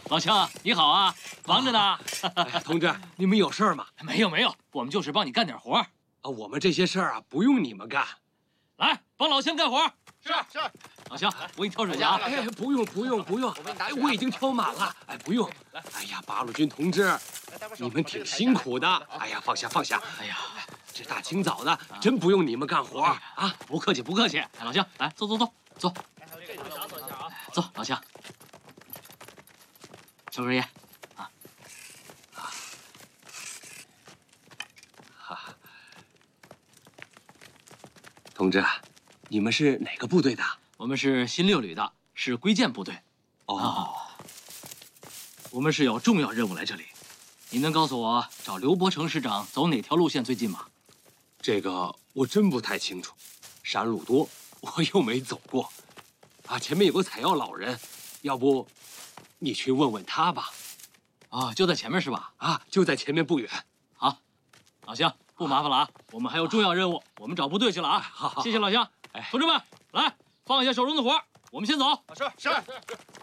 老乡，你好啊，忙着呢。 同志，你们有事儿吗？ 没有，我们就是帮你干点活。 我们这些事儿啊，不用你们干。 来，帮老乡干活。 是。 老乡，我给你挑水去啊。 哎，不用，哎，我已经挑满了。哎，不用。哎呀，八路军同志，你们挺辛苦的。哎呀，放下。哎呀，这大清早的，真不用你们干活啊！ 不客气。哎，老乡，来，坐。坐，老乡。抽根烟。 同志，你们是哪个部队的？ 我们是新6旅的，是归建部队。我们是有重要任务来这里。您能告诉我找刘伯承师长走哪条路线最近吗？ 这个我真不太清楚，山路多，我又没走过。前面有个采药老人，要不你去问问他吧。 就在前面是吧？ 就在前面不远。 好，老乡，不麻烦了啊，我们还有重要任务，我们找部队去了啊。 好， 谢谢老乡。同志们，来放下手中的活，我们先走。 是。